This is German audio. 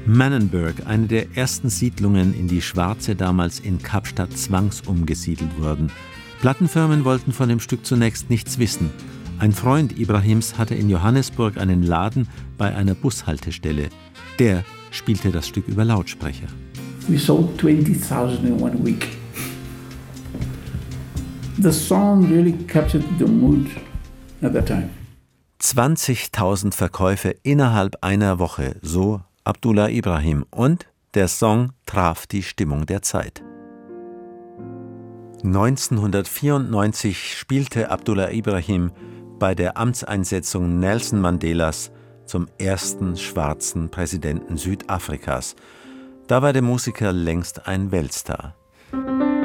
Manenberg, eine der ersten Siedlungen, in die Schwarze damals in Kapstadt zwangsumgesiedelt wurden. Plattenfirmen wollten von dem Stück zunächst nichts wissen. Ein Freund Ibrahims hatte in Johannesburg einen Laden bei einer Bushaltestelle. Der spielte das Stück über Lautsprecher. We sold 20,000 in 1 week. The song really captured the mood at that time. 20.000 Verkäufe innerhalb einer Woche, so Abdullah Ibrahim. Und der Song traf die Stimmung der Zeit. 1994 spielte Abdullah Ibrahim bei der Amtseinsetzung Nelson Mandelas zum ersten schwarzen Präsidenten Südafrikas. Da war der Musiker längst ein Weltstar.